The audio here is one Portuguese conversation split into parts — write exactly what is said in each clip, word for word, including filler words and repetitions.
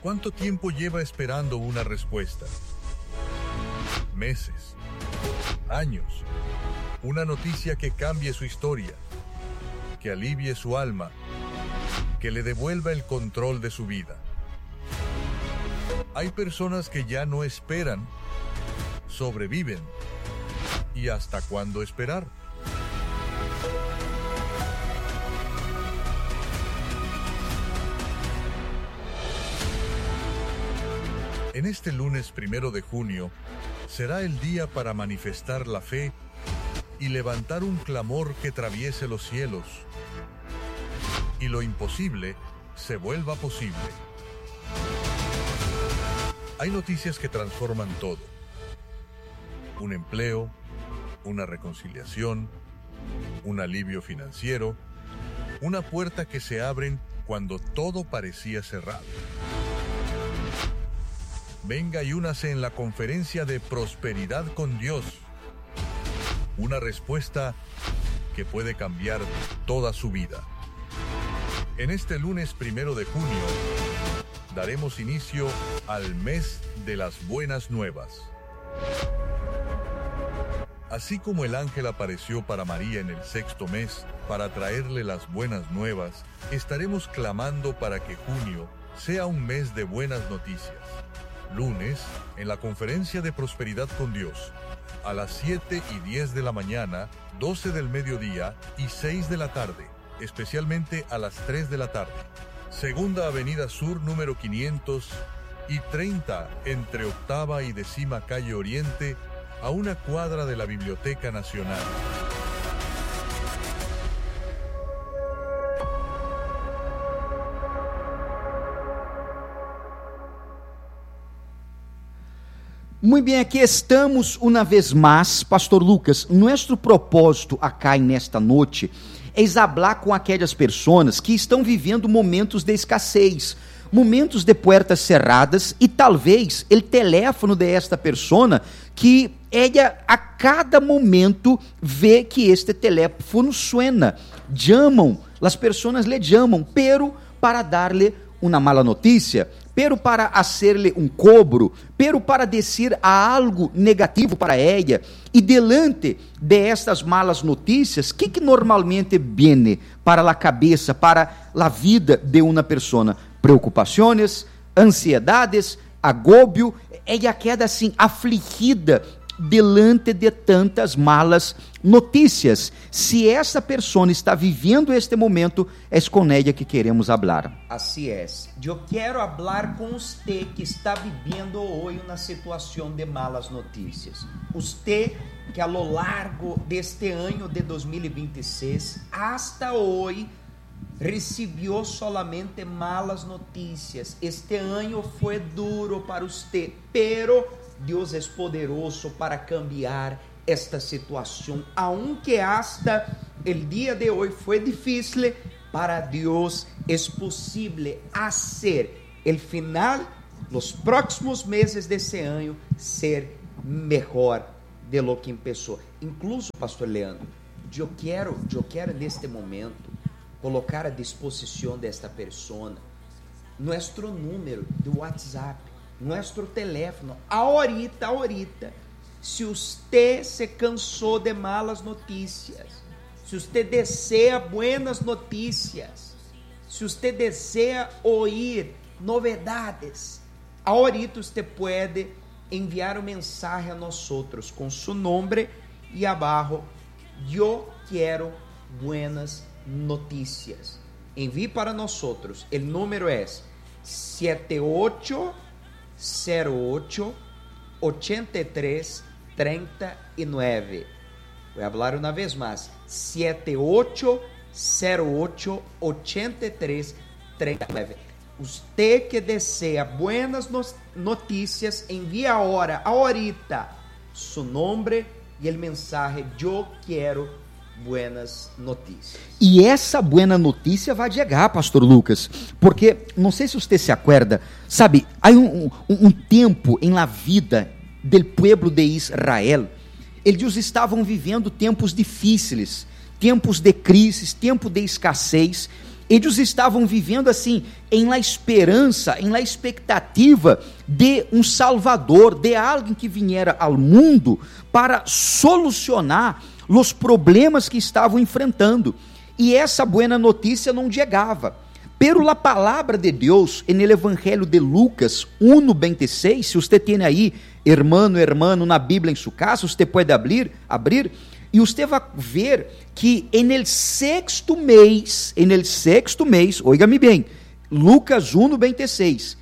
¿Cuánto tiempo lleva esperando una respuesta? Meses, años, una noticia que cambie su historia, que alivie su alma, que le devuelva el control de su vida. Hay personas que ya no esperan, sobreviven. ¿Y hasta cuándo esperar? En este lunes primero de junio, será el día para manifestar la fe y levantar un clamor que atraviese los cielos y lo imposible se vuelva posible. Hay noticias que transforman todo. Un empleo, una reconciliación, un alivio financiero, una puerta que se abre cuando todo parecía cerrado. Venga y únase en la conferencia de Prosperidad con Dios. Una respuesta que puede cambiar toda su vida. En este lunes primero de junio, daremos inicio al mes de las buenas nuevas. Así como el ángel apareció para María en el sexto mes para traerle las buenas nuevas, estaremos clamando para que junio sea un mes de buenas noticias. Lunes, en la conferencia de Prosperidad con Dios, a las siete y diez de la mañana, doce del mediodía y seis de la tarde, especialmente a las tres de la tarde. Segunda Avenida Sur, número quinientos y treinta, entre Octava y Décima Calle Oriente, a una cuadra de la Biblioteca Nacional. Muy bien, aqui estamos uma vez mais, Pastor Lucas. Nosso propósito acá nesta noite é hablar com aquelas pessoas que estão vivendo momentos de escassez, momentos de portas cerradas e talvez o teléfono de esta pessoa que ela a cada momento vê que este teléfono suena, chamam, as pessoas lhe chamam, pero para dar-lhe uma mala notícia, pero para hacer-lhe um cobro, pero para dizer algo negativo para ela, e delante de estas malas notícias, que que normalmente viene para a cabeça, para a vida de uma pessoa? Preocupações, ansiedades, agobio, ela queda assim afligida delante de tantas malas notícias. Se essa pessoa está vivendo este momento, é com ela que queremos falar. Assim é. Eu quero falar com você que está vivendo hoje uma situação de malas notícias. Você que a lo largo deste ano de dois mil e vinte e seis hasta hoje recebeu solamente malas notícias. Este ano foi duro para você, pero Deus é poderoso para cambiar esta situação. Aunque hasta el dia de hoje foi difícil, para Deus é possível fazer el final, los próximos meses desse ano, ser melhor de lo que começou. Incluso, Pastor Leandro, eu quero, eu quero neste momento colocar à disposição desta pessoa nosso número do WhatsApp, nosso teléfono, ahorita, ahorita. Se você se cansou de malas notícias, se você deseja buenas notícias, se você deseja ouvir novidades, ahorita você pode enviar um mensagem a nós outros com seu nome e abaixo, eu quero buenas notícias. Envie para nós outros. O número é sete oito zero oito oito três três nove. Vou falar uma vez mais. sete oito zero oito oito três três nove. Você que deseja buenas notícias, envie agora, ahorita, seu nome e o mensagem eu quero buenas notícias. E essa buena notícia vai chegar, Pastor Lucas, porque, não sei se você se acorda, sabe, há um, um, um tempo em la vida del pueblo de Israel, eles estavam vivendo tempos difíceis, tempos de crise, tempo de escassez, Eles estavam vivendo assim, em la esperança, em la expectativa de um salvador, de alguém que viniera ao mundo para solucionar os problemas que estavam enfrentando. E essa boa notícia não chegava. Pero la palavra de Deus, en el Evangelho de Lucas um, veintiséis, se você tem aí, hermano, hermano, na Bíblia em sua casa, você pode abrir, abrir, e você vai ver que en el sexto mês, en el sexto mês, oiga-me bem, Lucas um, veintiséis,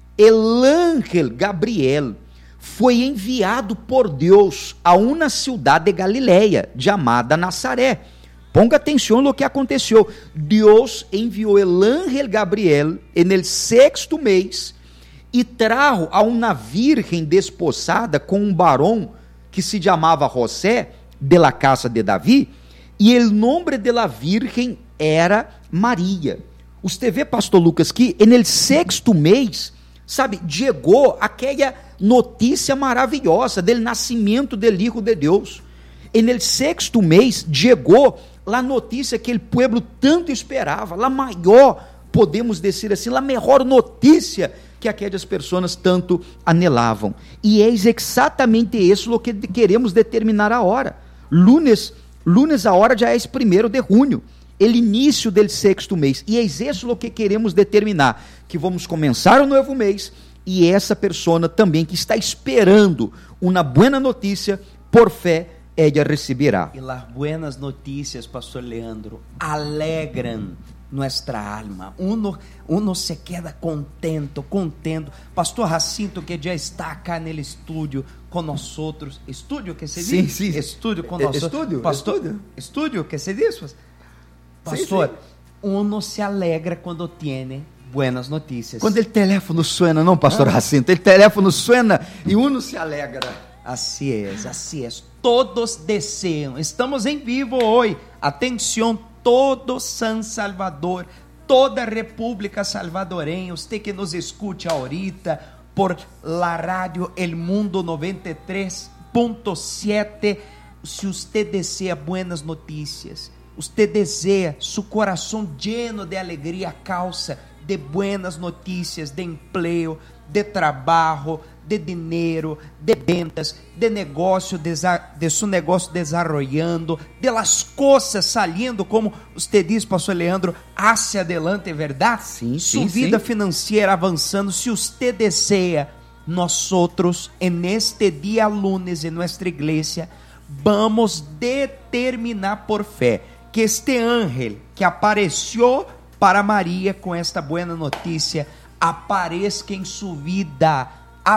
el ángel Gabriel foi enviado por Deus a uma cidade de Galileia, chamada Nazaré. Ponga atenção no que aconteceu. Deus enviou el ángel Gabriel en el sexto mês e trajo a uma virgem desposada com um varão que se chamava José, de la casa de Davi, e el nombre de la virgem era Maria. Você vê, pastor Lucas, que en el sexto mês, sabe, chegou aquela notícia maravilhosa del nascimento del Hijo de Deus. En el sexto mês chegou a notícia que o povo tanto esperava, a maior, podemos dizer assim, a melhor notícia que aquelas pessoas tanto anelavam. E é exatamente isso o que queremos determinar agora. Lunes, lunes a hora já é primeiro de junho, o início do sexto mês. E é isso o que queremos determinar, que vamos começar o novo mês, e essa pessoa também que está esperando uma boa notícia, por fé, ella receberá. E as buenas notícias, pastor Leandro, alegram nuestra alma. Uno, uno se queda contento, contento. Pastor Jacinto, que já está acá no estúdio com nós outros. Estúdio que se diz? Sim, sim. Estúdio com nós. Estúdio? Pastor, estúdio? Estúdio que se diz? Pastor, sim, sim. Uno se alegra quando tem buenas notícias. Quando o telefone suena, não, pastor ah. Jacinto, o telefone suena e uno se alegra. Assim é, assim é. Todos desejam. Estamos em vivo hoje. Atenção, todo San Salvador, toda a República Salvadorenha, você que nos escute ahorita por la rádio El Mundo noventa e três ponto sete. Se você deseja buenas notícias, você deseja seu coração lleno de alegria a causa de buenas notícias, de emprego, de trabalho, de dinheiro, de ventas, de negócio, de, de seu negócio desarrollando, de las coisas saliendo, como você diz, pastor Leandro, hacia adelante, é verdade? Sim, Sua sim, vida sim. financeira avançando. Se você deseja, nós outros, en este dia lunes, em nossa igreja, vamos determinar por fé que este ángel que apareceu para Maria com esta boa notícia, apareça em sua vida,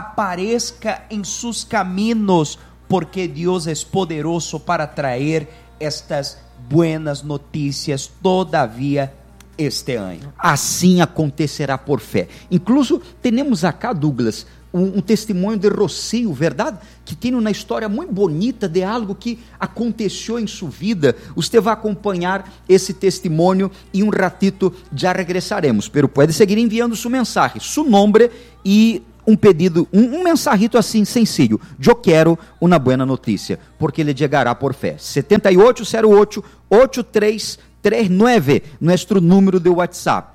apareça em seus caminhos, porque Deus é poderoso para trazer estas buenas notícias todavia este ano. Assim acontecerá por fé. Incluso temos acá, Douglas, um, um testemunho de Rocio, verdade? Que tem uma história muito bonita de algo que aconteceu em sua vida. Você vai acompanhar esse testemunho e um ratito já regressaremos. Pero pode seguir enviando sua mensagem, seu nome e um pedido, um, um mensajito assim sencillo. Eu quero uma boa notícia, porque ele chegará por fé. sete oito zero oito, oito três três nove, nosso número de WhatsApp.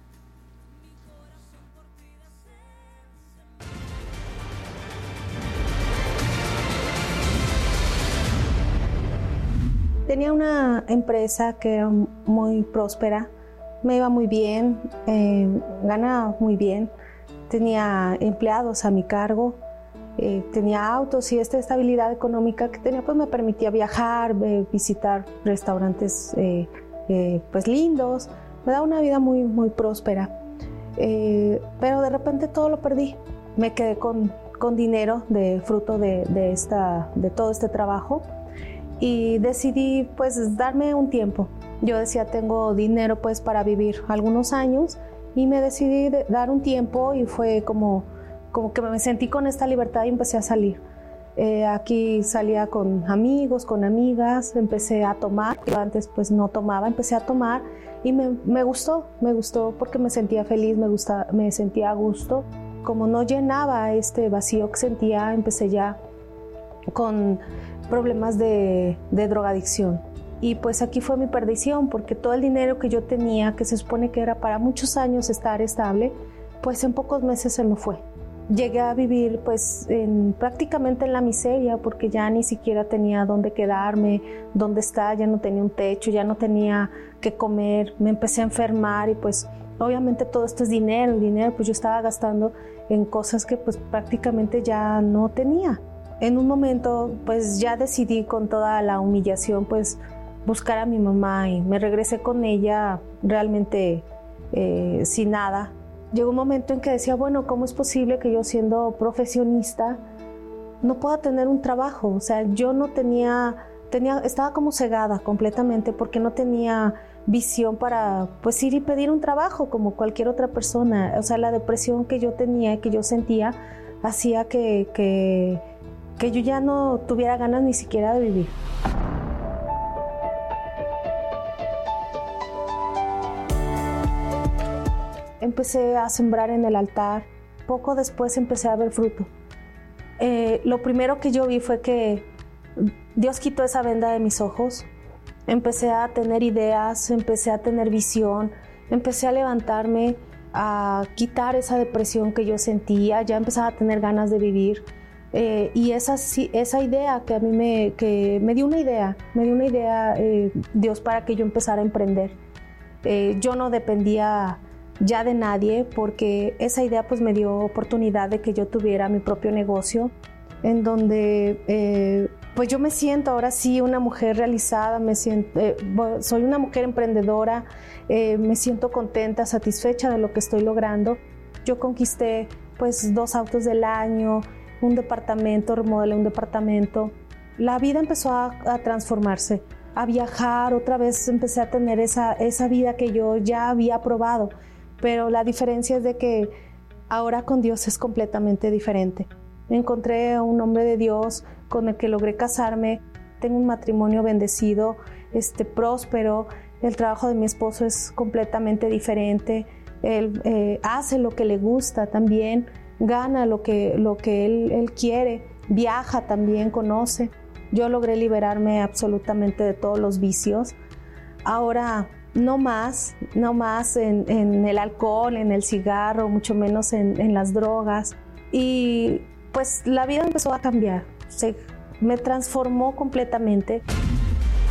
Tenía una empresa que era muy próspera, me iba muy bien, eh, ganaba muy bien, tenía empleados a mi cargo, eh, tenía autos y esta estabilidad económica que tenía pues me permitía viajar, eh, visitar restaurantes eh, eh, pues lindos, me daba una vida muy, muy próspera, eh, pero de repente todo lo perdí, me quedé con, con dinero de fruto de, de, esta, de todo este trabajo. Y decidí pues darme un tiempo. Yo decía, tengo dinero pues para vivir algunos años y me decidí de dar un tiempo y fue como, como que me sentí con esta libertad y empecé a salir. Eh, aquí salía con amigos, con amigas, empecé a tomar. Yo antes pues no tomaba, empecé a tomar y me, me gustó, me gustó porque me sentía feliz, me, gusta, me sentía a gusto. Como no llenaba este vacío que sentía, empecé ya con problemas de, de drogadicción. y pues aquí fue mi perdición, porque todo el dinero que yo tenía, que se supone que era para muchos años estar estable, pues en pocos meses se me fue. Llegué a vivir pues en, prácticamente en la miseria, porque ya ni siquiera tenía dónde quedarme, dónde estar, ya no tenía un techo, ya no tenía qué comer, me empecé a enfermar y pues obviamente todo esto es dinero, y dinero pues yo estaba gastando en cosas que pues prácticamente ya no tenía. En un momento pues ya decidí con toda la humillación pues buscar a mi mamá y me regresé con ella realmente eh, sin nada. Llegó un momento en que decía, bueno, ¿cómo es posible que yo siendo profesionista no pueda tener un trabajo? O sea, yo no tenía, tenía estaba como cegada completamente porque no tenía visión para pues ir y pedir un trabajo como cualquier otra persona. O sea, la depresión que yo tenía, que yo sentía, hacía que, que, que yo ya no tuviera ganas ni siquiera de vivir. Empecé a sembrar en el altar, poco después empecé a ver fruto. Eh, lo primero que yo vi fue que Dios quitó esa venda de mis ojos, empecé a tener ideas, empecé a tener visión, empecé a levantarme, a quitar esa depresión que yo sentía, ya empezaba a tener ganas de vivir. Eh, y esa, esa idea que a mí me, que me dio una idea, me dio una idea eh, Dios para que yo empezara a emprender. Eh, yo no dependía ya de nadie, porque esa idea pues me dio oportunidad de que yo tuviera mi propio negocio, en donde eh, pues yo me siento ahora sí una mujer realizada, me siento, eh, soy una mujer emprendedora, eh, me siento contenta, satisfecha de lo que estoy logrando. Yo conquisté pues dos autos del año, un departamento, remodelé un departamento. La vida empezó a, a transformarse, a viajar, otra vez empecé a tener esa, esa vida que yo ya había probado. Pero la diferencia es de que ahora con Dios es completamente diferente. Encontré a un hombre de Dios con el que logré casarme. Tengo un matrimonio bendecido, este, próspero. El trabajo de mi esposo es completamente diferente. Él eh, hace lo que le gusta también, gana lo que, lo que él, él quiere, viaja también, conoce. Yo logré liberarme absolutamente de todos los vicios. Ahora no más, no más en, en el alcohol, en el cigarro, mucho menos en, en las drogas. Y pues la vida empezó a cambiar, se, me transformó completamente.